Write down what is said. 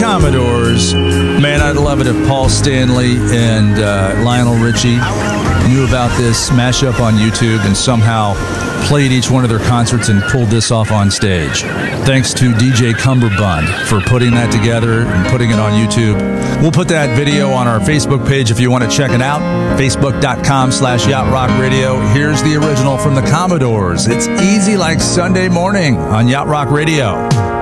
Commodores. Man, I'd love it if Paul Stanley and Lionel Richie knew about this mashup on YouTube and somehow played each one of their concerts and pulled this off on stage. Thanks to DJ Cumberbund for putting that together and putting it on YouTube. We'll put that video on our Facebook page if you want to check it out. Facebook.com/Yacht Rock Radio. Here's the original from the Commodores. It's Easy Like Sunday Morning on Yacht Rock Radio.